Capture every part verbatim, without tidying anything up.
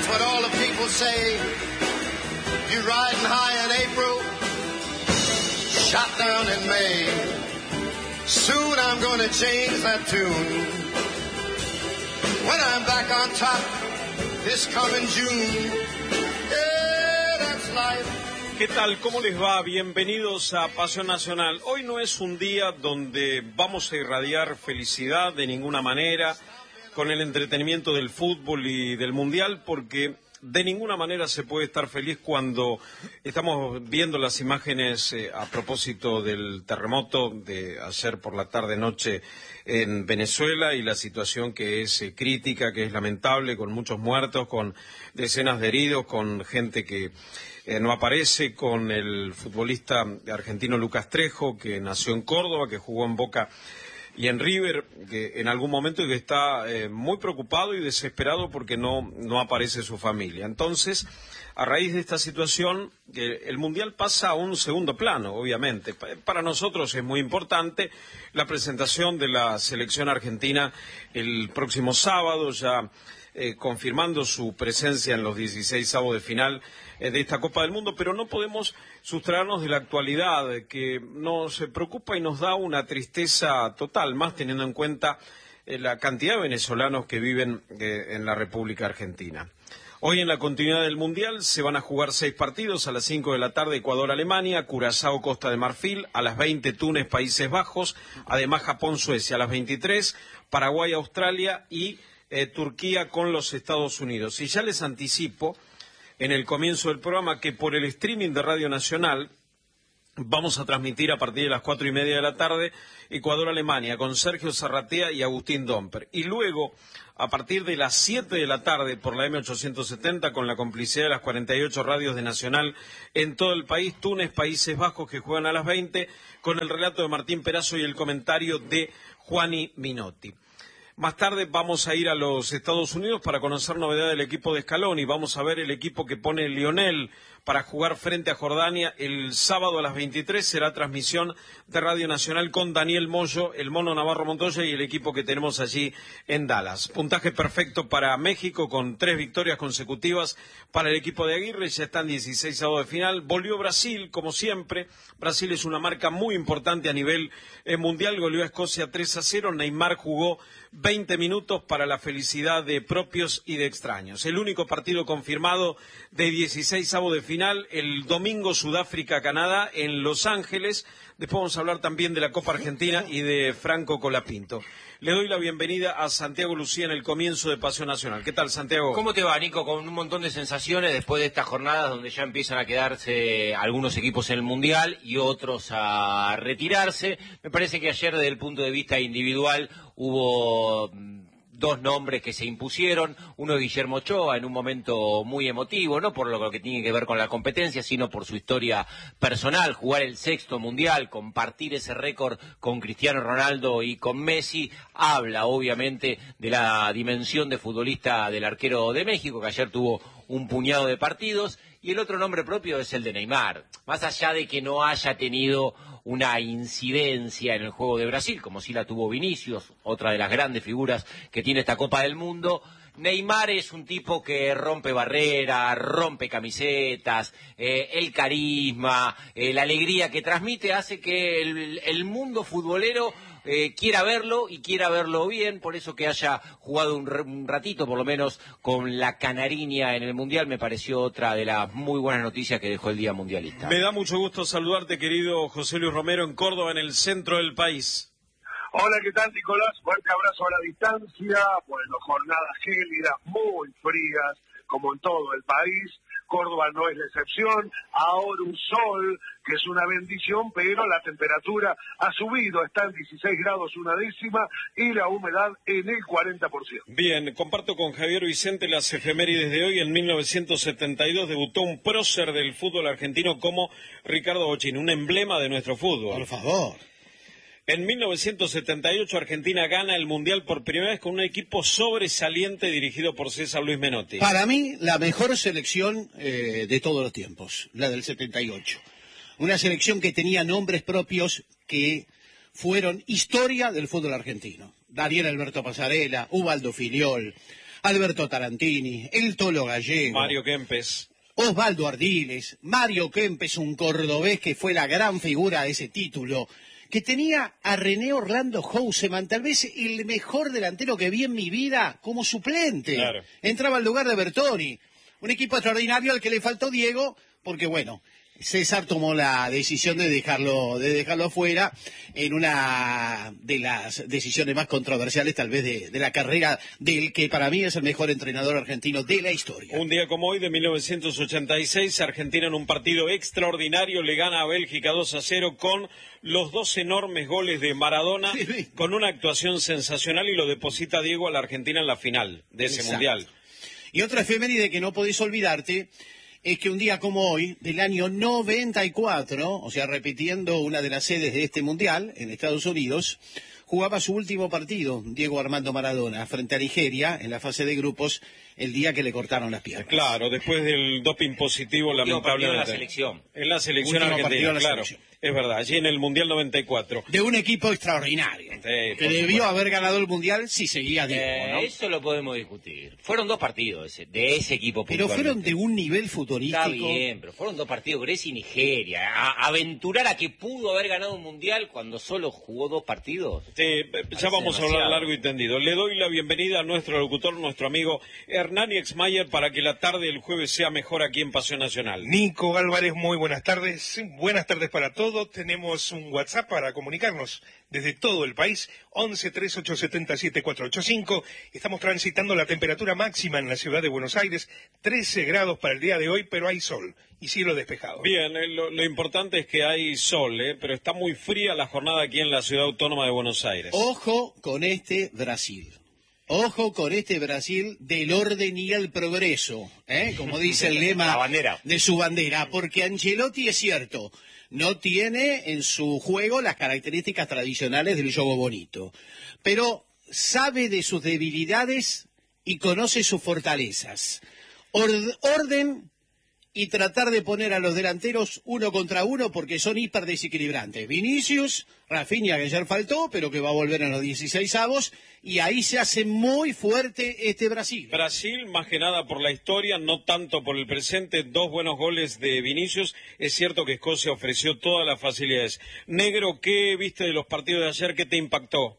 That's what all the people say. You riding high in April, shot down in May. Soon I'm gonna change that tune. When I'm back on top this coming June. Yeah, that's life. ¿Qué tal? ¿Cómo les va? Bienvenidos a Pasión Nacional. Hoy no es un día donde vamos a irradiar felicidad de ninguna manera con el entretenimiento del fútbol y del mundial, porque de ninguna manera se puede estar feliz cuando estamos viendo las imágenes eh, a propósito del terremoto de ayer por la tarde-noche en Venezuela y la situación que es eh, crítica, que es lamentable, con muchos muertos, con decenas de heridos, con gente que eh, no aparece, con el futbolista argentino Lucas Trejo, que nació en Córdoba, que jugó en Boca y en River, que en algún momento que está eh, muy preocupado y desesperado porque no, no aparece su familia. Entonces, a raíz de esta situación, eh, el Mundial pasa a un segundo plano, obviamente. Para nosotros es muy importante la presentación de la selección argentina el próximo sábado, ya eh, confirmando su presencia en los dieciseisavos de final eh, de esta Copa del Mundo, pero no podemos sustraernos de la actualidad, que nos preocupa y nos da una tristeza total, más teniendo en cuenta eh, la cantidad de venezolanos que viven eh, en la República Argentina. Hoy en la continuidad del Mundial se van a jugar seis partidos: a las cinco de la tarde Ecuador-Alemania, Curazao Costa de Marfil, a las veinte Túnez Países Bajos, además Japón-Suecia, a las veintitrés Paraguay-Australia y eh, Turquía con los Estados Unidos. Y ya les anticipo en el comienzo del programa que por el streaming de Radio Nacional vamos a transmitir a partir de las cuatro y media de la tarde Ecuador-Alemania con Sergio Zarratea y Agustín Domper. Y luego, a partir de las siete de la tarde por la eme ochocientos setenta, con la complicidad de las cuarenta y ocho radios de Nacional en todo el país, Túnez, Países Bajos, que juegan a las veinte, con el relato de Martín Perazo y el comentario de Juani Minotti. Más tarde vamos a ir a los Estados Unidos para conocer novedad del equipo de Scaloni. Vamos a ver el equipo que pone Lionel para jugar frente a Jordania el sábado a las veintitrés. Será transmisión de Radio Nacional con Daniel Moyo, el Mono Navarro Montoya y el equipo que tenemos allí en Dallas. Puntaje perfecto para México con tres victorias consecutivas para el equipo de Aguirre. Ya están dieciseisavos de final. Volvió Brasil, como siempre. Brasil es una marca muy importante a nivel eh, mundial. Goleó a Escocia tres a cero. Neymar jugó veinte minutos para la felicidad de propios y de extraños. El único partido confirmado de dieciseisavos de final, el domingo Sudáfrica-Canadá en Los Ángeles. Después vamos a hablar también de la Copa Argentina y de Franco Colapinto. Le doy la bienvenida a Santiago Lucía en el comienzo de Pasión Nacional. ¿Qué tal, Santiago? ¿Cómo te va, Nico? Con un montón de sensaciones después de estas jornadas donde ya empiezan a quedarse algunos equipos en el Mundial y otros a retirarse. Me parece que ayer, desde el punto de vista individual, hubo dos nombres que se impusieron. Uno es Guillermo Ochoa, en un momento muy emotivo, no por lo que tiene que ver con la competencia, sino por su historia personal, jugar el sexto mundial, compartir ese récord con Cristiano Ronaldo y con Messi, habla obviamente de la dimensión de futbolista del arquero de México, que ayer tuvo un puñado de partidos. Y el otro nombre propio es el de Neymar. Más allá de que no haya tenido una incidencia en el juego de Brasil, como sí la tuvo Vinicius, otra de las grandes figuras que tiene esta Copa del Mundo, Neymar es un tipo que rompe barreras, rompe camisetas, eh, el carisma, eh, la alegría que transmite hace que el, el mundo futbolero Eh, quiera verlo y quiera verlo bien. Por eso que haya jugado un, un ratito por lo menos con la Canariña en el Mundial me pareció otra de las muy buenas noticias que dejó el Día Mundialista. Me da mucho gusto saludarte, querido José Luis Romero, en Córdoba, en el centro del país. Hola, ¿qué tal, Nicolás? Fuerte abrazo a la distancia. Bueno, jornadas gélidas, muy frías, como en todo el país. Córdoba no es la excepción. Ahora un sol, que es una bendición, pero la temperatura ha subido, está en dieciséis grados una décima y la humedad en el cuarenta por ciento. Bien, comparto con Javier Vicente las efemérides de hoy. En mil novecientos setenta y dos debutó un prócer del fútbol argentino como Ricardo Bochini, un emblema de nuestro fútbol. Por favor. En mil novecientos setenta y ocho Argentina gana el Mundial por primera vez con un equipo sobresaliente dirigido por César Luis Menotti. Para mí, la mejor selección eh, de todos los tiempos, la del setenta y ocho. Una selección que tenía nombres propios que fueron historia del fútbol argentino. Daniel Alberto Pasarela, Ubaldo Filiol, Alberto Tarantini, el Tolo Gallego, Mario Kempes, Osvaldo Ardiles, Mario Kempes, un cordobés que fue la gran figura de ese título, que tenía a René Orlando Houseman, tal vez el mejor delantero que vi en mi vida como suplente. Claro. Entraba al lugar de Bertoni. Un equipo extraordinario al que le faltó Diego, porque bueno, César tomó la decisión de dejarlo, de dejarlo fuera en una de las decisiones más controversiales tal vez de, de la carrera del que para mí es el mejor entrenador argentino de la historia. un día como hoy de mil novecientos ochenta y seis, Argentina en un partido extraordinario le gana a Bélgica dos a cero con los dos enormes goles de Maradona, Sí. con una actuación sensacional y lo deposita Diego a la Argentina en la final de ese Exacto. mundial. Y otra efeméride que no podés olvidarte es que un día como hoy, del año noventa y cuatro, o sea, repitiendo una de las sedes de este mundial en Estados Unidos, jugaba su último partido, Diego Armando Maradona, frente a Nigeria, en la fase de grupos, el día que le cortaron las piernas. Claro, después del doping positivo, Último partido lamentablemente. en la selección. En la selección Último partido argentina, en la claro. selección. Es verdad, allí en el Mundial noventa y cuatro. De un equipo extraordinario, Sí, que por debió supuesto. haber ganado el mundial si seguía Diego, Eh, ¿no? Eso lo podemos discutir. Fueron dos partidos ese, de ese equipo Pero fueron puntualmente. de un nivel Está futurístico. bien, pero fueron dos partidos, Grecia y Nigeria. A- aventurar a que pudo haber ganado un mundial cuando solo jugó dos partidos. Sí, ya vamos a hablar demasiado. largo y tendido. Le doy la bienvenida a nuestro locutor, nuestro amigo Hernán Exmayer, para que la tarde del jueves sea mejor aquí en Pasión Nacional. Nico Álvarez, muy buenas tardes. Buenas tardes para todos. Tenemos un WhatsApp para comunicarnos desde todo el país, once treinta y ocho setenta y siete cuatrocientos ochenta y cinco. Estamos transitando la temperatura máxima en la ciudad de Buenos Aires, trece grados para el día de hoy, pero hay sol y cielo despejado. Bien, eh, lo, lo importante es que hay sol, eh, pero está muy fría la jornada aquí en la ciudad autónoma de Buenos Aires. Ojo con este Brasil. Ojo con este Brasil del orden y el progreso, ¿eh? Como dice el lema La bandera. de su bandera, porque Ancelotti es cierto, no tiene en su juego las características tradicionales del juego bonito, pero sabe de sus debilidades y conoce sus fortalezas. Ord- orden y tratar de poner a los delanteros uno contra uno porque son hiper desequilibrantes. Vinicius, Rafinha, que ayer faltó, pero que va a volver en los dieciséis avos, y ahí se hace muy fuerte este Brasil. Brasil, más que nada por la historia, no tanto por el presente, dos buenos goles de Vinicius. Es cierto que Escocia ofreció todas las facilidades. Negro, ¿qué viste de los partidos de ayer? ¿Qué te impactó?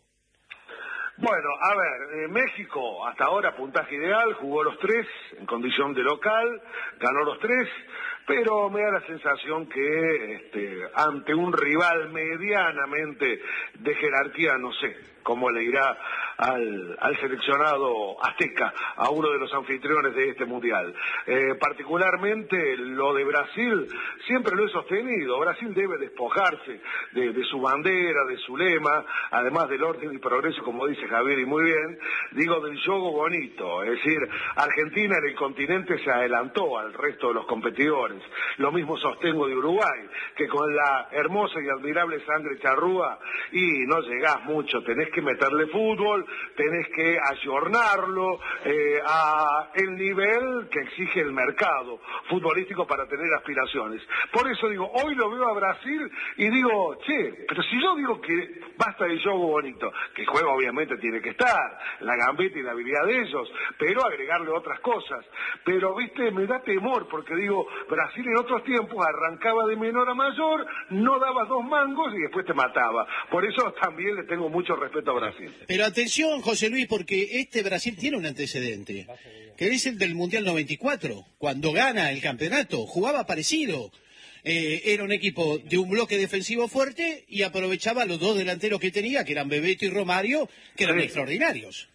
Bueno, a ver, eh, México hasta ahora puntaje ideal, jugó los tres en condición de local, ganó los tres, pero me da la sensación que este, ante un rival medianamente de jerarquía, no sé cómo le irá al, al seleccionado azteca, a uno de los anfitriones de este mundial. Eh, particularmente lo de Brasil, siempre lo he sostenido, Brasil debe despojarse de, de su bandera, de su lema, además del orden y progreso, como dice Javier y muy bien, digo del juego bonito, es decir, Argentina en el continente se adelantó al resto de los competidores, lo mismo sostengo de Uruguay, que con la hermosa y admirable sangre charrúa, y no llegás mucho, tenés que meterle fútbol, tenés que ayornarlo eh, a el nivel que exige el mercado futbolístico para tener aspiraciones. Por eso digo, hoy lo veo a Brasil y digo, che, pero si yo digo que basta de juego bonito, que el juego obviamente tiene que estar, la gambeta y la habilidad de ellos, pero agregarle otras cosas. Pero, viste, me da temor, porque digo, Brasil en otros tiempos arrancaba de menor a mayor, no daba dos mangos y después te mataba. Por eso también le tengo mucho respeto a Brasil. Pero atención, José Luis, porque este Brasil tiene un antecedente, que es el del Mundial noventa y cuatro, cuando gana el campeonato, jugaba parecido. Eh, era un equipo de un bloque defensivo fuerte y aprovechaba los dos delanteros que tenía, que eran Bebeto y Romario, que eran Sí. extraordinarios.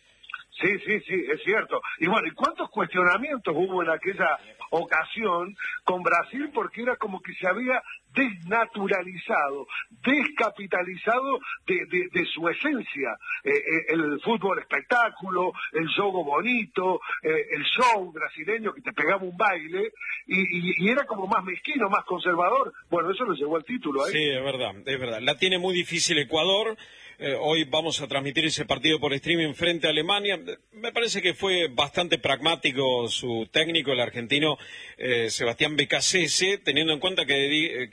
Sí, sí, sí, es cierto. Y bueno, ¿y cuántos cuestionamientos hubo en aquella ocasión con Brasil? Porque era como que se había desnaturalizado, descapitalizado de, de, de su esencia. Eh, eh, el fútbol espectáculo, el juego bonito, eh, el show brasileño que te pegaba un baile, y, y, y era como más mezquino, más conservador. Bueno, eso lo llevó al título, ¿eh? Sí, es verdad, es verdad. La tiene muy difícil Ecuador. Eh, hoy vamos a transmitir ese partido por streaming frente a Alemania. Me parece que fue bastante pragmático su técnico, el argentino eh, Sebastián Becasese, teniendo en cuenta que, di- que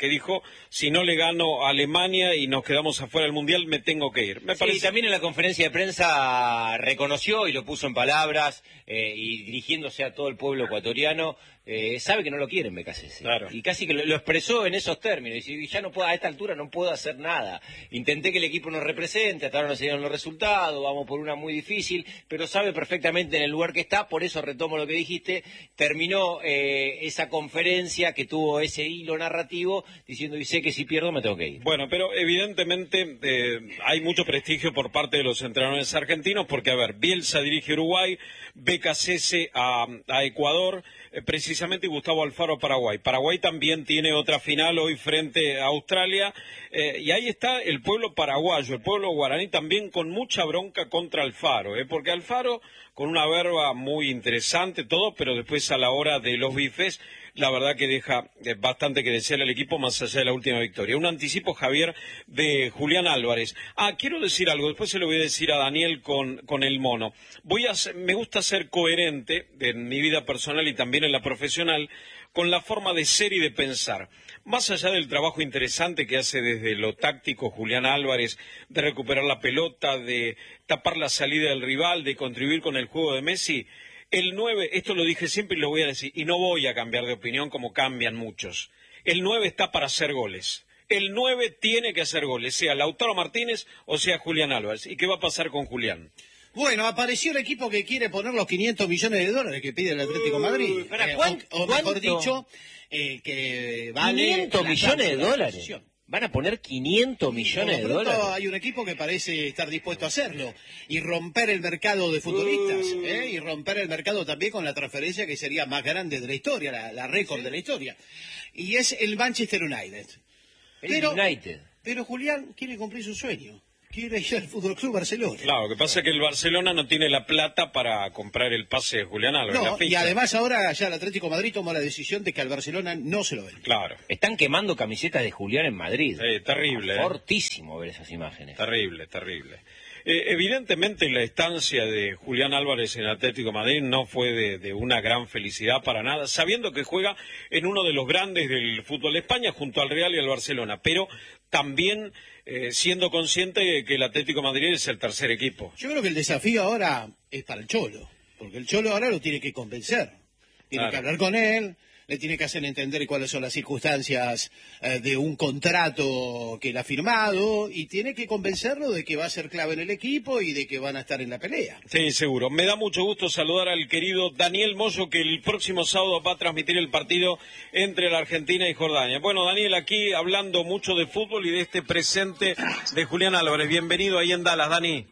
que dijo, si no le gano a Alemania y nos quedamos afuera del Mundial, me tengo que ir. Me sí, parece... también en la conferencia de prensa reconoció y lo puso en palabras, eh, y dirigiéndose a todo el pueblo ecuatoriano, eh, sabe que no lo quieren Becasese. Claro. Y casi que lo, lo expresó en esos términos. Y ya no puedo, a esta altura no puedo hacer nada. Intenté que el equipo nos represente, hasta ahora no se dieron los resultados, vamos por una muy difícil, pero sabe perfectamente en el lugar que está, por eso retomo lo que dijiste, terminó eh, esa conferencia que tuvo ese hilo narrativo, diciendo, y sé que si pierdo me tengo que ir. Bueno, pero evidentemente eh, hay mucho prestigio por parte de los entrenadores argentinos, porque, a ver, Bielsa dirige Uruguay, Becasese a, a Ecuador, eh, precisamente, y Gustavo Alfaro a Paraguay. Paraguay también tiene otra final hoy frente a Australia, eh, y ahí está el pueblo paraguayo, el pueblo guaraní también con mucha bronca contra Alfaro, eh, porque Alfaro con una verba muy interesante, todo, pero después a la hora de los bifes, la verdad que deja eh, bastante que desear al equipo más allá de la última victoria. Un anticipo, Javier, de Julián Álvarez. Ah, quiero decir algo, después se lo voy a decir a Daniel con, con el mono. Voy a ser, me gusta ser coherente en mi vida personal y también en la profesional con la forma de ser y de pensar. Más allá del trabajo interesante que hace desde lo táctico Julián Álvarez, de recuperar la pelota, de tapar la salida del rival, de contribuir con el juego de Messi, el nueve, esto lo dije siempre y lo voy a decir, y no voy a cambiar de opinión como cambian muchos. El nueve está para hacer goles. El nueve tiene que hacer goles, sea Lautaro Martínez o sea Julián Álvarez. ¿Y qué va a pasar con Julián? Bueno, apareció el equipo que quiere poner los quinientos millones de dólares que pide el Atlético Madrid. ¿Para Eh, cuánto? o, o mejor dicho, eh, que vale quinientos la millones de cláusula dólares. rescisión. Van a poner quinientos millones de Por lo pronto, dólares. hay un equipo que parece estar dispuesto a hacerlo y romper el mercado de futbolistas, Uh. ¿eh? Y romper el mercado también con la transferencia que sería más grande de la historia, la, la récord de la historia. Y es el Manchester United. El Pero, United. pero Julián quiere cumplir su sueño. Quiere ir al Fútbol Club Barcelona. Claro, lo que pasa es que el Barcelona no tiene la plata para comprar el pase de Julián Álvarez. No, la ficha. y además ahora ya el Atlético de Madrid tomó la decisión de que al Barcelona no se lo vende. Claro. Están quemando camisetas de Julián en Madrid. Eh, terrible, eh. Fortísimo ver esas imágenes. Terrible, terrible. Eh, evidentemente la estancia de Julián Álvarez en Atlético de Madrid no fue de, de una gran felicidad para nada, sabiendo que juega en uno de los grandes del fútbol de España junto al Real y al Barcelona, pero también eh, siendo consciente de que el Atlético de Madrid es el tercer equipo. Yo creo que el desafío ahora es para el Cholo, porque el Cholo ahora lo tiene que convencer. Tiene Claro. que hablar con él, le tiene que hacer entender cuáles son las circunstancias eh, de un contrato que él ha firmado y tiene que convencerlo de que va a ser clave en el equipo y de que van a estar en la pelea. Sí, seguro. Me da mucho gusto saludar al querido Daniel Moyo, que el próximo sábado va a transmitir el partido entre la Argentina y Jordania. Bueno, Daniel, aquí hablando mucho de fútbol y de este presente de Julián Álvarez. Bienvenido ahí en Dallas, Dani.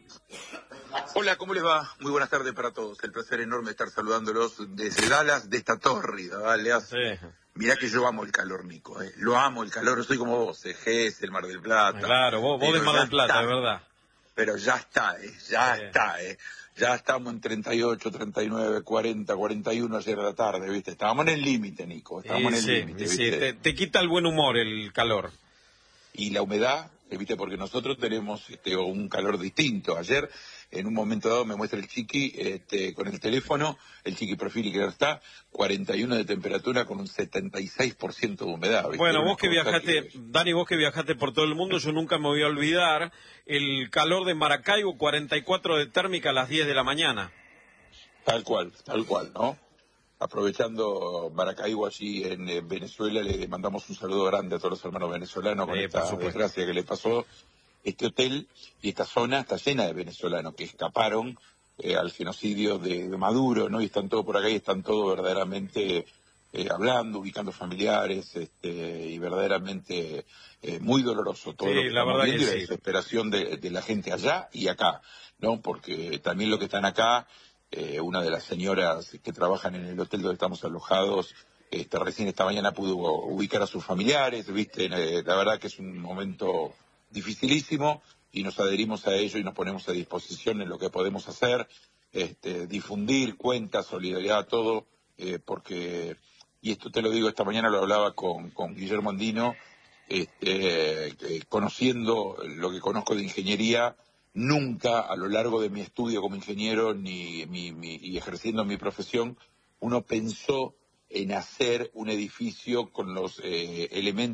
Hola, ¿cómo les va? Muy buenas tardes para todos. El placer enorme estar saludándolos desde Dallas, de esta tórrida, ¿vale? Sí. Mirá que yo amo el calor, Nico, ¿eh? Lo amo el calor, soy como vos, Ejes, el Mar del Plata. Claro, vos, vos de Pero Mar ya del Plata, está. de verdad. Pero ya está, ¿eh? Ya Sí. está, ¿eh? Ya estamos en treinta y ocho, treinta y nueve, cuarenta, cuarenta y uno ayer de la tarde, ¿viste? Estábamos en el límite, Nico, estábamos Y en sí, el límite, y sí, ¿viste? te, te quita el buen humor el calor. Y la humedad, eh, ¿viste? Porque nosotros tenemos este, un calor distinto. Ayer, en un momento dado, me muestra el Chiqui este, con el teléfono, el Chiqui Profili que ya está, cuarenta y uno de temperatura con un setenta y seis por ciento de humedad. ¿viste? Bueno, Una vos que cosa viajaste, que- Dani, vos que viajaste por todo el mundo, yo nunca me voy a olvidar el calor de Maracaibo, cuarenta y cuatro de térmica a las diez de la mañana. Tal cual, tal cual, ¿no? Aprovechando Maracaibo allí en eh, Venezuela, le mandamos un saludo grande a todos los hermanos venezolanos con Eh, por esta supuesto. desgracia que le pasó. Este hotel y esta zona está llena de venezolanos que escaparon eh, al genocidio de, de Maduro, ¿no? Y están todos por acá y están todos verdaderamente eh, hablando, ubicando familiares, este, y verdaderamente eh, muy doloroso todo Sí, lo que la estamos verdad viendo que y la sí. desesperación de, de la gente allá y acá, ¿no? Porque también lo que están acá, eh, una de las señoras que trabajan en el hotel donde estamos alojados, este, recién esta mañana pudo ubicar a sus familiares, ¿viste? Eh, la verdad que es un momento dificilísimo y nos adherimos a ello y nos ponemos a disposición en lo que podemos hacer, este, difundir cuentas, solidaridad, todo, eh, porque, y esto te lo digo, esta mañana lo hablaba con, con Guillermo Andino, este, eh, conociendo lo que conozco de ingeniería, nunca a lo largo de mi estudio como ingeniero ni mi, mi, y ejerciendo mi profesión, uno pensó en hacer un edificio con los eh, elementos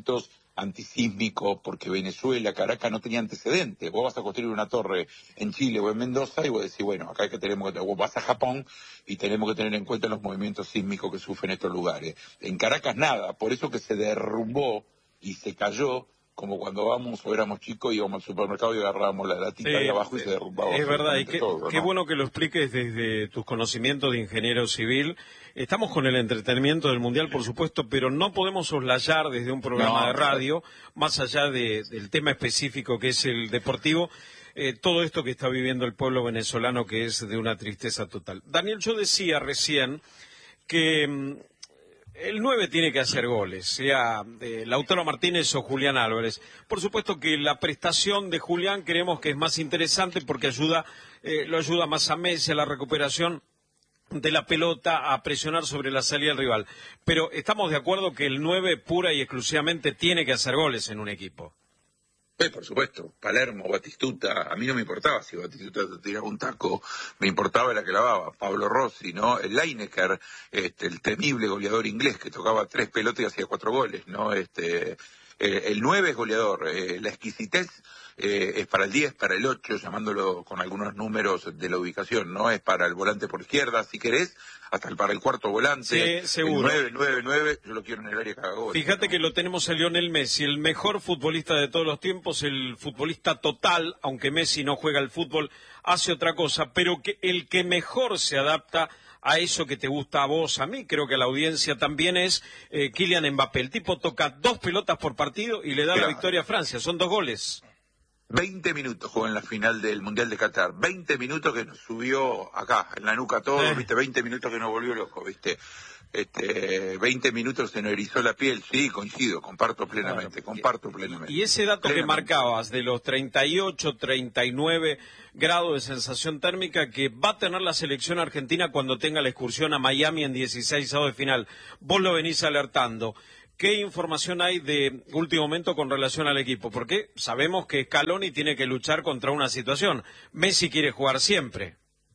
antisísmico, porque Venezuela, Caracas no tenía antecedentes. Vos vas a construir una torre en Chile o en Mendoza y vos decís, bueno, acá hay que tenemos que, vos vas a Japón y tenemos que tener en cuenta los movimientos sísmicos que sufren estos lugares. En Caracas nada, por eso que se derrumbó y se cayó, como cuando vamos o éramos chicos, íbamos al supermercado y agarrábamos la latita Sí, de abajo y se derrumbaba. Es verdad, y qué, todo, qué ¿no? bueno que lo expliques desde tus conocimientos de ingeniero civil. Estamos con el entretenimiento del Mundial, por supuesto, pero no podemos soslayar desde un programa No, de radio, más allá de, del tema específico que es el deportivo, eh, todo esto que está viviendo el pueblo venezolano, que es de una tristeza total. Daniel, yo decía recién que mm, el nueve tiene que hacer goles, sea de Lautaro Martínez o Julián Álvarez. Por supuesto que la prestación de Julián creemos que es más interesante porque ayuda, eh, lo ayuda más a Messi a la recuperación de la pelota, a presionar sobre la salida del rival. Pero estamos de acuerdo que el nueve pura y exclusivamente tiene que hacer goles en un equipo. Sí, por supuesto, Palermo, Batistuta, a mí no me importaba si Batistuta te tiraba un taco, me importaba la que lavaba, Pablo Rossi, ¿no? El Lineker, este, el temible goleador inglés que tocaba tres pelotas y hacía cuatro goles, ¿no? Este, eh, el nueve es goleador, eh, la exquisitez eh, es para el diez, para el ocho, llamándolo con algunos números de la ubicación, ¿no? Es para el volante por izquierda, si querés, hasta el, para el cuarto volante. Sí, seguro. El nueve, nueve, nueve, yo lo quiero en el área que haga gol. Fíjate ¿no? que lo tenemos a Lionel Messi, el mejor futbolista de todos los tiempos, el futbolista total, aunque Messi no juega al fútbol, hace otra cosa, pero que el que mejor se adapta a eso que te gusta a vos, a mí, creo que a la audiencia también es eh, Kylian Mbappé. El tipo toca dos pelotas por partido y le da Claro. la victoria a Francia, son dos goles. veinte minutos jugó en la final del Mundial de Qatar, veinte minutos que nos subió acá, en la nuca todo, Eh. viste, veinte minutos que nos volvió loco, viste, este, veinte minutos se nos erizó la piel, sí, coincido, comparto plenamente, comparto plenamente. Y ese dato que Plenamente. marcabas de los treinta y ocho, treinta y nueve grados de sensación térmica que va a tener la selección argentina cuando tenga la excursión a Miami en dieciséis de final, vos lo venís alertando. ¿Qué información hay de último momento con relación al equipo? Porque sabemos que Scaloni tiene que luchar contra una situación. Messi quiere jugar siempre.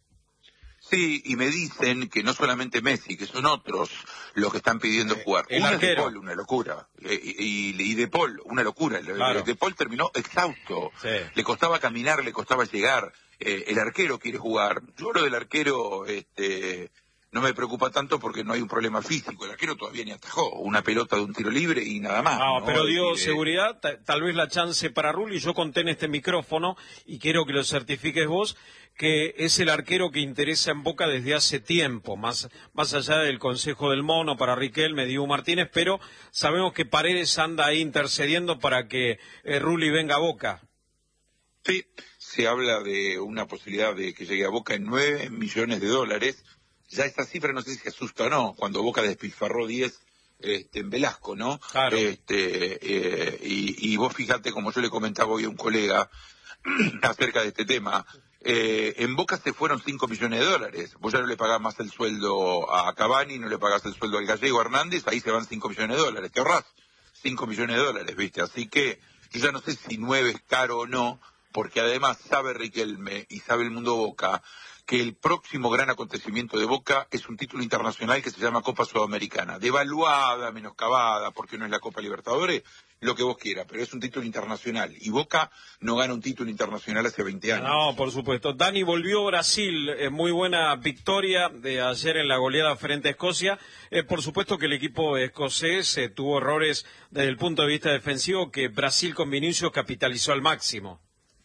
Sí, y me dicen que no solamente Messi, que son otros los que están pidiendo jugar. el Uno es De arquero. Paul, una locura. Eh, Y, y, y De Paul, una locura. Claro. De Paul terminó exhausto. Sí. Le costaba caminar, le costaba llegar. Eh, el arquero quiere jugar. Yo lo del arquero este, no me preocupa tanto porque no hay un problema físico. El arquero todavía ni atajó. Una pelota de un tiro libre y nada más. No, ¿no? pero dio Es decir, seguridad, ta- tal vez la chance para Rulli. Yo conté en este micrófono, y quiero que lo certifiques vos, que es el arquero que interesa en Boca desde hace tiempo, más, más allá del Consejo del Mono para Riquelme, Dibu Martínez, pero sabemos que Paredes anda ahí intercediendo para que eh, Rulli venga a Boca. Sí, se habla de una posibilidad de que llegue a Boca en nueve millones de dólares. Ya esta cifra no sé si asusta o no, cuando Boca despilfarró diez este, en Velasco, ¿no? Claro. Este, eh, y, y vos fíjate, como yo le comentaba hoy a un colega acerca de este tema, eh, en Boca se fueron cinco millones de dólares. Vos ya no le pagás más el sueldo a Cavani, no le pagás el sueldo al Gallego Hernández, ahí se van cinco millones de dólares. Te ahorrás cinco millones de dólares, ¿viste? Así que yo ya no sé si nueve es caro o no, porque además sabe Riquelme y sabe el mundo Boca que el próximo gran acontecimiento de Boca es un título internacional que se llama Copa Sudamericana, devaluada, menoscabada, porque no es la Copa Libertadores, lo que vos quieras, pero es un título internacional, y Boca no gana un título internacional hace veinte años. No, por supuesto. Dani, volvió Brasil, eh, muy buena victoria de ayer en la goleada frente a Escocia. Eh, por supuesto que el equipo escocés eh, tuvo errores desde el punto de vista defensivo que Brasil con Vinicius capitalizó al máximo.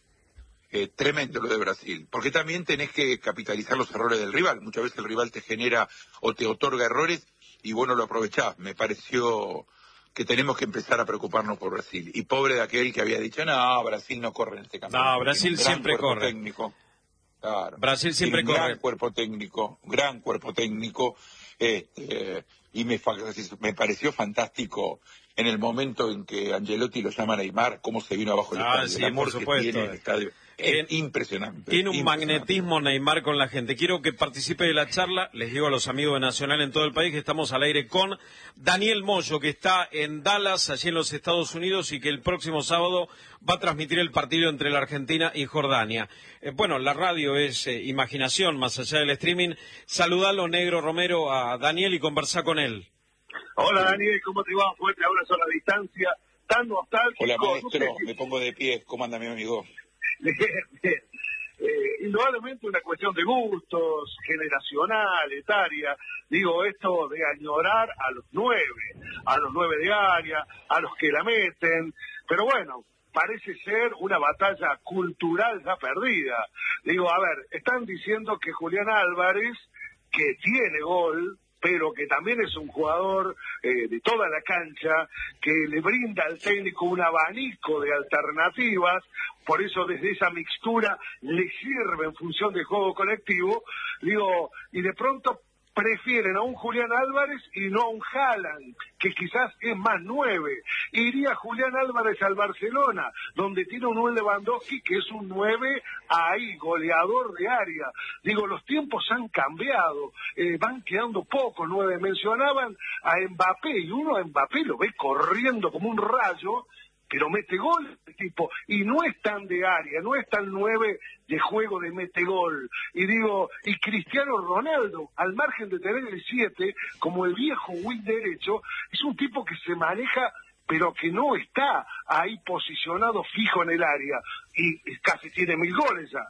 Eh, tremendo lo de Brasil, porque también tenés que capitalizar los errores del rival. Muchas veces el rival te genera o te otorga errores y vos no lo aprovechás. Me pareció que tenemos que empezar a preocuparnos por Brasil. Y pobre de aquel que había dicho, no, Brasil no corre en este campeonato. No, Brasil Tiene un gran siempre cuerpo corre. técnico. Claro. Brasil siempre Tiene un corre. gran cuerpo técnico, un gran cuerpo técnico. Este, y me, fa- me pareció fantástico en el momento en que Angelotti lo llama a Neymar, cómo se vino abajo el Ah, estadio. sí, el amor por supuesto. que tiene el estadio. Tien- Es impresionante. Tiene un impresionante. magnetismo Neymar con la gente. Quiero que participe de la charla. Les digo a los amigos de Nacional en todo el país que estamos al aire con Daniel Moyo, que está en Dallas, allí en los Estados Unidos, y que el próximo sábado va a transmitir el partido entre la Argentina y Jordania. Eh, bueno, la radio es eh, imaginación, más allá del streaming. Saludalo, Negro Romero, a Daniel y conversá con él. Hola Daniel, ¿cómo te va? Fuerte abrazo a la distancia. tan nostálgico. Hola, maestro, no sé, me pongo de pie. ¿Cómo anda mi amigo? Eh, indudablemente una cuestión de gustos, generacional, etaria. Digo, esto de añorar a los nueve, a los nueve de área, a los que la meten, pero bueno, parece ser una batalla cultural ya perdida. Digo, a ver, están diciendo que Julián Álvarez, que tiene gol, pero que también es un jugador eh, de toda la cancha, que le brinda al técnico un abanico de alternativas, por eso desde esa mixtura le sirve en función del juego colectivo, digo, y de pronto prefieren a un Julián Álvarez y no a un Haaland, que quizás es más nueve. Iría Julián Álvarez al Barcelona, donde tiene un nueve Lewandowski, que es un nueve ahí, goleador de área. Digo, los tiempos han cambiado, eh, van quedando pocos nueve. Mencionaban a Mbappé, y uno a Mbappé lo ve corriendo como un rayo, pero mete gol el tipo, y no es tan de área, no es tan nueve de juego de mete gol. Y digo, y Cristiano Ronaldo, al margen de tener el siete, como el viejo wing derecho, es un tipo que se maneja, pero que no está ahí posicionado fijo en el área, y casi tiene mil goles ya.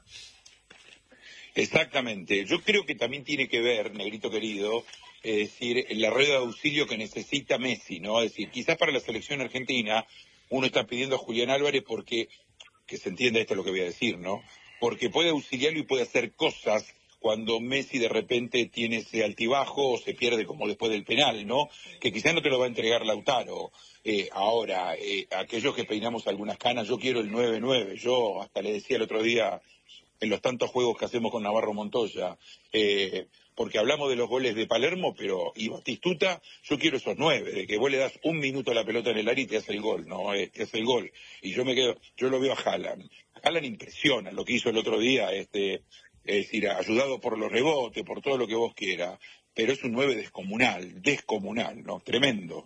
Exactamente. Yo creo que también tiene que ver, negrito querido, es decir, la red de auxilio que necesita Messi, ¿no? Es decir, quizás para la selección argentina uno está pidiendo a Julián Álvarez porque, que se entienda esto lo que voy a decir, ¿no? Porque puede auxiliarlo y puede hacer cosas cuando Messi de repente tiene ese altibajo o se pierde como después del penal, ¿no? Que quizás no te lo va a entregar Lautaro. Eh, ahora, eh, aquellos que peinamos algunas canas, yo quiero el nueve nueve. Yo hasta le decía el otro día, en los tantos juegos que hacemos con Navarro Montoya, eh, porque hablamos de los goles de Palermo, pero y Batistuta, yo quiero esos nueve, de que vos le das un minuto a la pelota en el área y te hace el gol, ¿no? Eh, te hace el gol. Y yo me quedo, yo lo veo a Haaland. Haaland impresiona lo que hizo el otro día, este, es decir, ayudado por los rebotes, por todo lo que vos quieras, pero es un nueve descomunal, descomunal, ¿no? Tremendo.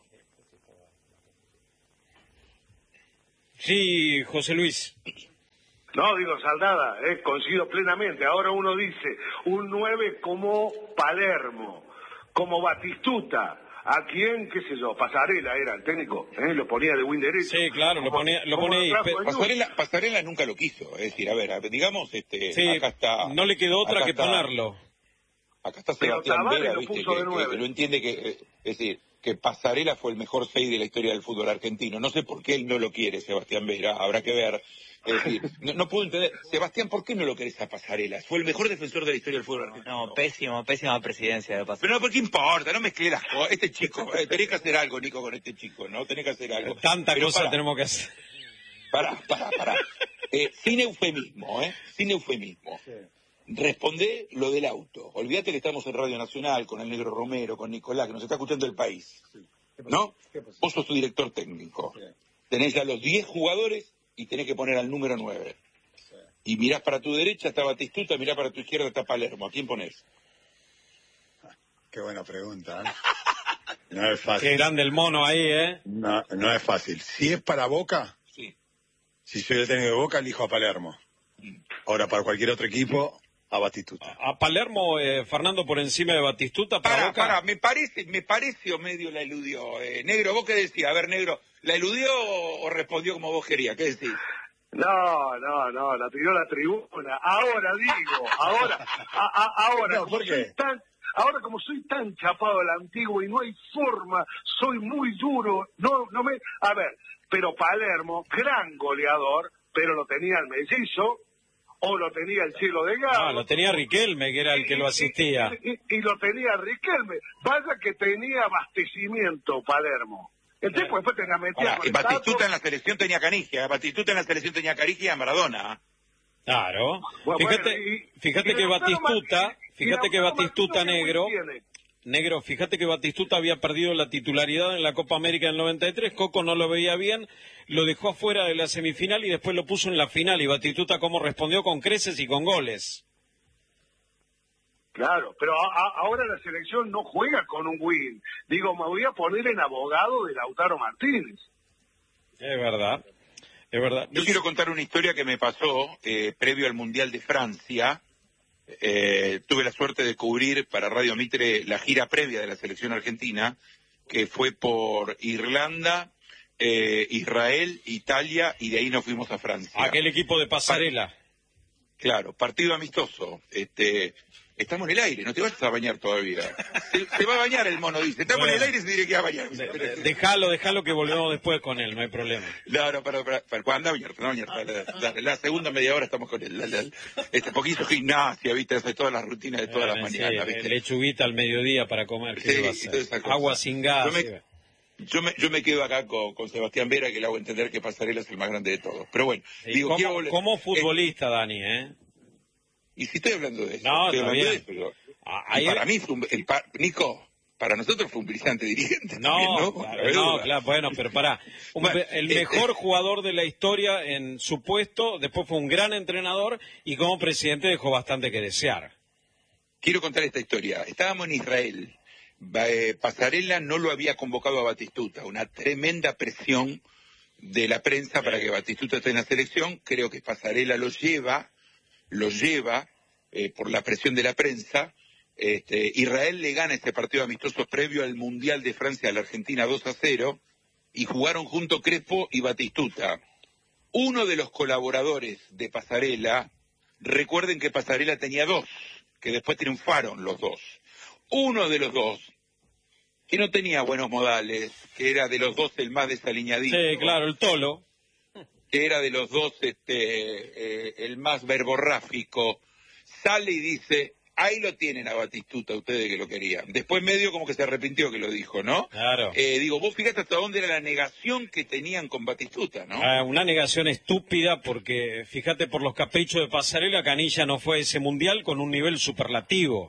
Sí, José Luis. No, digo, Saldada, eh, coincido plenamente. Ahora uno dice, un nueve como Palermo, como Batistuta. ¿A quién, qué sé yo? Pasarela era el técnico, ¿eh? Lo ponía de wing derecho. Sí, claro, lo ponía, lo ponía ahí. Pasarela, Pasarela nunca lo quiso, es decir, a ver, digamos, este, sí, acá está... no le quedó otra que está, ponerlo. Acá está Sebastián Vera, viste, que, que, que lo entiende que, es decir, que Pasarela fue el mejor seis de la historia del fútbol argentino. No sé por qué él no lo quiere, Sebastián Vera, habrá que ver. Es decir, no, no puedo entender. Sebastián, ¿por qué no lo querés a Pasarela? Fue el mejor defensor de la historia del fútbol argentino. No, pésimo, pésima presidencia de Pasarela. Pero no, ¿por qué importa? No mezclé las cosas. Este chico, eh, tenés que hacer algo, Nico, con este chico, ¿no? Tenés que hacer algo. Tanta Pero cosa pará, tenemos que hacer. Pará, pará, pará. Eh, sin eufemismo, ¿eh? Sin eufemismo. Sí. Respondé lo del auto. Olvídate que estamos en Radio Nacional con el Negro Romero, con Nicolás, que nos está escuchando el país. Sí. ¿No? Vos sos tu director técnico. Sí. Tenés ya los diez jugadores y tenés que poner al número nueve. Sí. Y mirás para tu derecha, está Batistuta, mirás para tu izquierda, está Palermo. ¿A quién ponés? Qué buena pregunta, ¿eh? No es fácil. Qué grande el mono ahí, ¿eh? No, no es fácil. Si es para Boca, sí. Si soy el técnico de Boca, elijo a Palermo. Mm. Ahora, para cualquier otro equipo, a Batistuta. A, a Palermo, eh, Fernando, por encima de Batistuta, para Pará, Boca. pará, me parece, me parece o medio la eludió. Eh, Negro, ¿vos qué decías? A ver, Negro, ¿la eludió o, o respondió como vos querías? ¿Qué decís? No, no, no, la pidió la tribuna. Ahora digo, ahora, a, a, ahora, no, como soy tan, ahora como soy tan chapado al antiguo y no hay forma, soy muy duro, no, no me, a ver, pero Palermo, gran goleador, pero lo tenía el mellizo, o lo tenía el Cielo de Galo. No, lo tenía Riquelme, que era el que lo asistía. Y, y, y lo tenía Riquelme. Vaya que tenía abastecimiento Palermo. El tipo después tenía metido. Ahora, Batistuta en la selección tenía Canigia, Batistuta en la selección tenía Canigia a Maradona. Claro. Bueno, fíjate, bueno, y, fíjate y que Batistuta, fíjate que Batistuta negro, tiene. negro, fíjate que Batistuta había perdido la titularidad en la Copa América del noventa y tres, Coco no lo veía bien, lo dejó afuera de la semifinal y después lo puso en la final, y Batistuta cómo respondió, con creces y con goles. Claro, pero a, a, ahora la selección no juega con un win. Digo, me voy a poner en abogado de Lautaro Martínez. Es verdad, es verdad. Yo quiero contar una historia que me pasó eh, previo al Mundial de Francia. Eh, tuve la suerte de cubrir para Radio Mitre la gira previa de la selección argentina, que fue por Irlanda, eh, Israel, Italia, y de ahí nos fuimos a Francia. Aquel equipo de pasarela. Pa- claro, partido amistoso. Este, estamos en el aire, no te vayas a bañar todavía. Se, se va a bañar el mono, dice. Estamos Bueno, en el aire y se tiene que ir a bañar. De, de, dejalo, dejalo que volvemos después con él, no hay problema. No, no, para, para, para, anda a bañarte, anda a bañarte. Dale, dale, dale. La segunda media hora estamos con él. Dale, dale. Este poquito gimnasia, viste, hace todas las rutinas de todas Bueno, las sí, mañanas, viste. lechuguita al mediodía para comer, ¿qué Sí, va a y hacer? toda esa cosa. Agua sin gas. Yo me, yo me, yo me quedo acá con, con Sebastián Vera, que le hago entender que Pasarela es el más grande de todos. Pero bueno, Sí, digo, como, quiero volver- como futbolista, Dani, ¿eh? Y si estoy hablando de eso, No, estoy está hablando bien. de eso. yo- Ah, y ayer- para mí fue un, el pa- Nico, para nosotros fue un brillante dirigente. No, también, ¿no? claro, No hay no, duda. claro, bueno, pero pará. Un- Bueno, el eh, mejor eh, jugador de la historia en su puesto, después fue un gran entrenador y como presidente dejó bastante que desear. Quiero contar esta historia. Estábamos en Israel. Ba- eh, Pasarela no lo había convocado a Batistuta. Una tremenda presión de la prensa para que Batistuta esté en la selección. Creo que Pasarela lo lleva, lo lleva eh, por la presión de la prensa. Este, Israel le gana este partido amistoso previo al Mundial de Francia a la Argentina dos a cero y jugaron junto Crespo y Batistuta. Uno de los colaboradores de Pasarela, recuerden que Pasarela tenía dos, que después triunfaron los dos. Uno de los dos, que no tenía buenos modales, que era de los dos el más desaliñadito. Sí, claro, el Tolo. Que era de los dos este, eh, el más verborráfico, sale y dice, ahí lo tienen a Batistuta, ustedes que lo querían. Después medio como que se arrepintió que lo dijo, ¿no? Claro. Eh, digo, vos fíjate hasta dónde era la negación que tenían con Batistuta, ¿no? Ah, una negación estúpida porque, fíjate, por los caprichos de Pasarela, Canilla no fue a ese mundial con un nivel superlativo.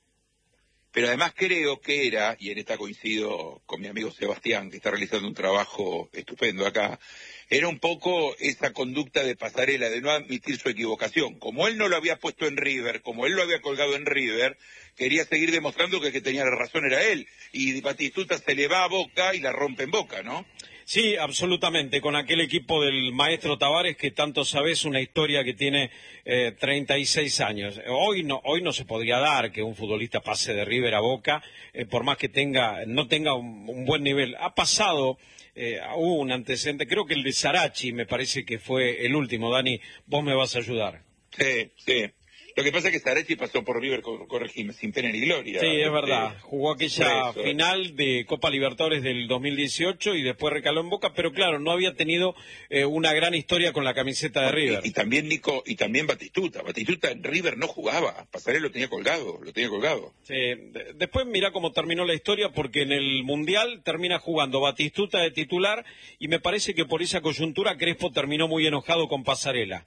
Pero además creo que era, y en esta coincido con mi amigo Sebastián, que está realizando un trabajo estupendo acá, era un poco esa conducta de Pasarela, de no admitir su equivocación. Como él no lo había puesto en River, como él lo había colgado en River, quería seguir demostrando que el que tenía la razón era él. Y Batistuta se le va a Boca y la rompe en Boca, ¿no? Sí, absolutamente, con aquel equipo del maestro Tavares que tanto sabes, una historia que tiene eh, treinta y seis años. Hoy no, hoy no se podría dar que un futbolista pase de River a Boca, eh, por más que tenga, no tenga un, un buen nivel. Ha pasado, eh, hubo un antecedente, creo que el de Sarachi me parece que fue el último. Dani, vos me vas a ayudar. Sí, sí. Lo que pasa es que Sarachi pasó por River, cor- corregime, sin pena ni gloria. Sí, es Este, verdad. Jugó aquella por eso. final de Copa Libertadores del dos mil dieciocho y después recaló en Boca, pero claro, no había tenido eh, una gran historia con la camiseta de River. Y, y también Nico, y también Batistuta. Batistuta en River no jugaba. Pasarela lo tenía colgado, lo tenía colgado. Sí, de- después mira cómo terminó la historia, porque en el Mundial termina jugando Batistuta de titular y me parece que por esa coyuntura Crespo terminó muy enojado con Pasarela.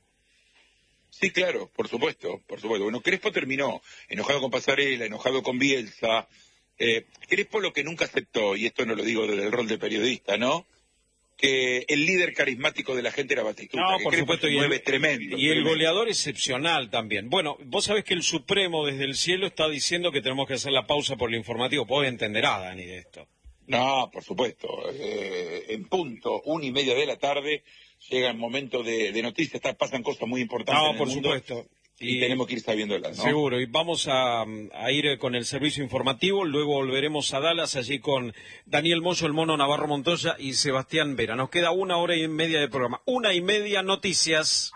Sí, claro, por supuesto, por supuesto. Bueno, Crespo terminó enojado con Pasarela, enojado con Bielsa. Eh, Crespo lo que nunca aceptó, y esto no lo digo desde el rol de periodista, ¿no? Que el líder carismático de la gente era Batistuta. No, que por Crespo supuesto, se y mueve el, tremendo. y el tremendo. goleador excepcional también. Bueno, vos sabés que el Supremo desde el cielo está diciendo que tenemos que hacer la pausa por el informativo. Vos entenderás, Dani, de esto. No, por supuesto. Eh, en punto, una y media de la tarde, llega el momento de, de noticias, está- pasan cosas muy importantes No, en el por mundo, supuesto. Y, tenemos que ir sabiéndolas, ¿no? Seguro, y vamos a, a ir con el servicio informativo, luego volveremos a Dallas, allí con Daniel Moyo, el Mono Navarro Montoya y Sebastián Vera. Nos queda una hora y media de programa. Una y media noticias.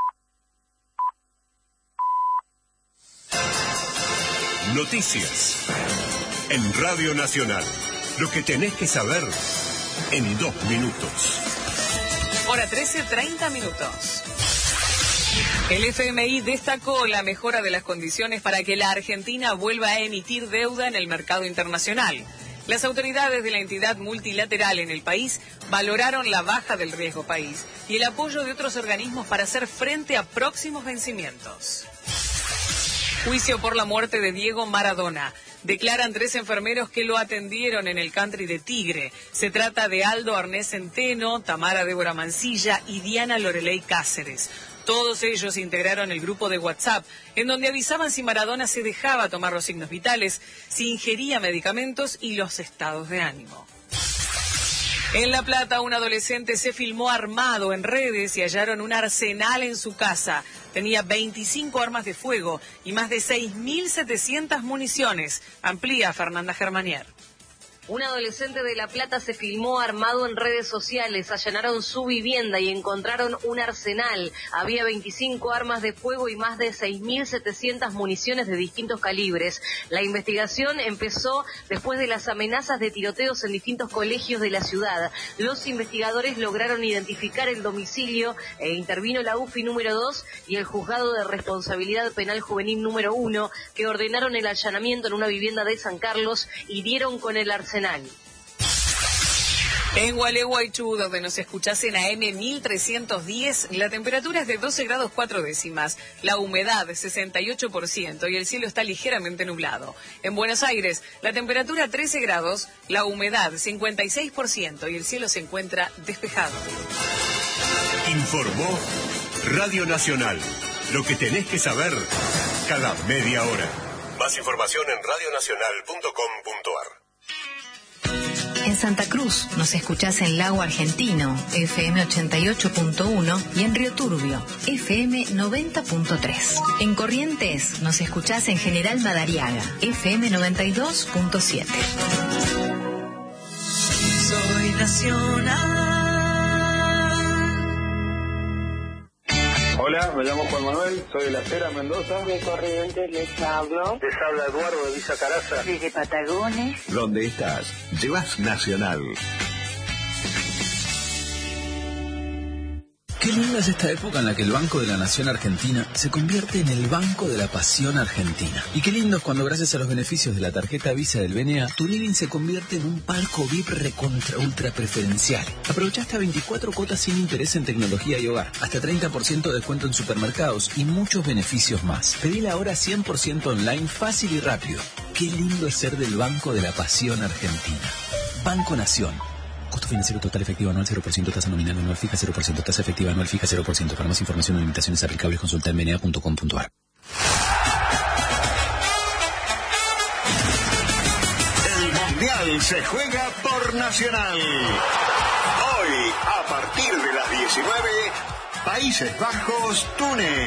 Noticias en Radio Nacional. Lo que tenés que saber en dos minutos. Hora trece, treinta minutos. El F M I destacó la mejora de las condiciones para que la Argentina vuelva a emitir deuda en el mercado internacional. Las autoridades de la entidad multilateral en el país valoraron la baja del riesgo país y el apoyo de otros organismos para hacer frente a próximos vencimientos. Juicio por la muerte de Diego Maradona. Declaran tres enfermeros que lo atendieron en el country de Tigre. Se trata de Aldo Arnés Centeno, Tamara Débora Mancilla y Diana Loreley Cáceres. Todos ellos integraron el grupo de WhatsApp, en donde avisaban si Maradona se dejaba tomar los signos vitales, si ingería medicamentos y los estados de ánimo. En La Plata, un adolescente se filmó armado en redes y hallaron un arsenal en su casa. Tenía veinticinco armas de fuego y más de seis mil setecientas municiones. Amplía Fernanda Germanier. Un adolescente de La Plata se filmó armado en redes sociales. Allanaron su vivienda y encontraron un arsenal. Había veinticinco armas de fuego y más de seis mil setecientas municiones de distintos calibres. La investigación empezó después de las amenazas de tiroteos en distintos colegios de la ciudad. Los investigadores lograron identificar el domicilio e intervino la U F I número dos y el Juzgado de Responsabilidad Penal Juvenil número uno, que ordenaron el allanamiento en una vivienda de San Carlos y dieron con el arsenal. En Gualeguaychú, donde nos escuchás en A M mil trescientos diez, la temperatura es de doce grados cuatro décimas, la humedad sesenta y ocho por ciento y el cielo está ligeramente nublado. En Buenos Aires, la temperatura trece grados, la humedad cincuenta y seis por ciento y el cielo se encuentra despejado. Informó Radio Nacional. Lo que tenés que saber cada media hora. Más información en radio nacional punto com punto ar. En Santa Cruz nos escuchás en Lago Argentino, F M ochenta y ocho punto uno, y en Río Turbio, F M noventa punto tres. En Corrientes nos escuchás en General Madariaga, F M noventa y dos punto siete. Soy nacional. Hola, me llamo Juan Manuel, soy de La Cera, Mendoza. De Corrientes les hablo. Les habla Eduardo de Villa Caraza. Desde Patagones. ¿Dónde estás? Llevas Nacional. Qué linda es esta época en la que el Banco de la Nación Argentina se convierte en el Banco de la Pasión Argentina. Y qué lindo es cuando, gracias a los beneficios de la tarjeta Visa del B N A, tu living se convierte en un palco V I P recontra ultra preferencial. Aprovecha hasta veinticuatro cuotas sin interés en tecnología y hogar, hasta treinta por ciento de descuento en supermercados y muchos beneficios más. Pedila ahora cien por ciento online, fácil y rápido. Qué lindo es ser del Banco de la Pasión Argentina. Banco Nación. Costo financiero total efectivo anual cero por ciento, tasa nominal anual fija cero por ciento, tasa efectiva anual fija cero por ciento. Para más información o limitaciones aplicables, consulta en b n a punto com punto ar. El Mundial se juega por Nacional. Hoy, a partir de las diecinueve, Países Bajos, Túnez.